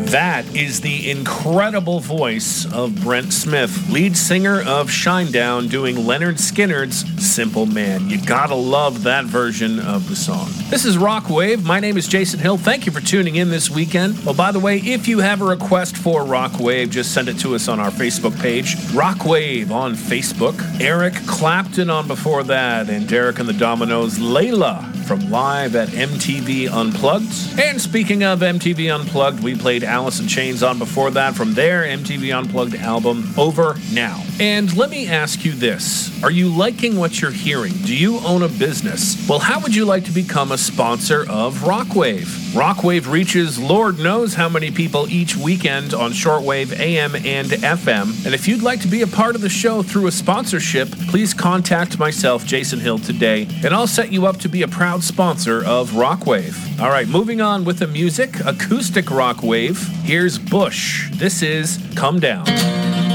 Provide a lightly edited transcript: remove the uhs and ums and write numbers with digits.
That is the incredible voice of Brent Smith, lead singer of Shinedown, doing Leonard Skinner's Simple Man. You gotta love that version of the song. This is Rockwave. My name is Jason Hill. Thank you for tuning in this weekend. Well, by the way, if you have a request for Rockwave, just send it to us on our Facebook page, Rockwave on Facebook. Eric Clapton on before that, and Derek and the Dominoes, Layla from live at MTV Unplugged. And speaking of MTV Unplugged, we played Alice in Chains on before that from their MTV Unplugged album, Over Now. And let me ask you this. Are you liking what you're hearing? Do you own a business? Well, how would you like to become a sponsor of Rockwave? Rockwave reaches Lord knows how many people each weekend on shortwave AM and FM. And if you'd like to be a part of the show through a sponsorship, please contact myself, Jason Hill, today, and I'll set you up to be a proud sponsor of Rockwave. All right, moving on with the music, acoustic Rockwave. Here's Bush. This is Come Down.